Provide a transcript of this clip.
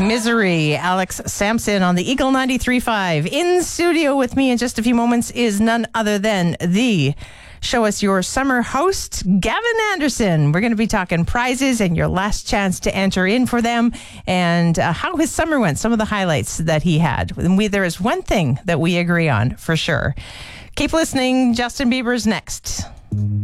Misery, Alex Sampson on the Eagle 93.5. In studio with me in just a few moments is none other than the Show Us Your Summer host, Gavin Anderson. We're going to be talking prizes and your last chance to enter in for them and how his summer went, some of the highlights that he had. And there is one thing that we agree on for sure. Keep listening. Justin Bieber's next.